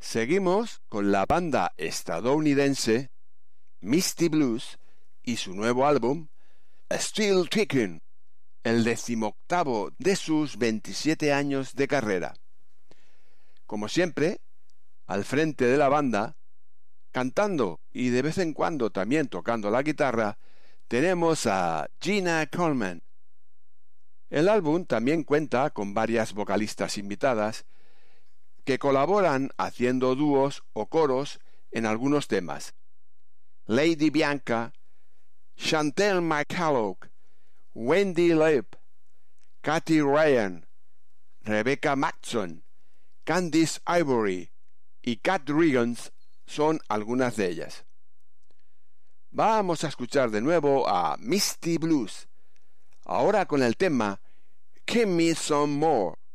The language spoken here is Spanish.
Seguimos con la banda estadounidense Misty Blues y su nuevo álbum Still Ticking, el 18º de sus 27 años de carrera. Como siempre, al frente de la banda, cantando y de vez en cuando también tocando la guitarra, tenemos a Gina Coleman. El álbum también cuenta con varias vocalistas invitadas que colaboran haciendo dúos o coros en algunos temas. Lady Bianca, Chantel McCulloch, Wendy Lipp, Kathy Ryan, Rebecca Matson, Candice Ivory y Kat Riggins son algunas de ellas. Vamos a escuchar de nuevo a Misty Blues, ahora con el tema Give Me Some More.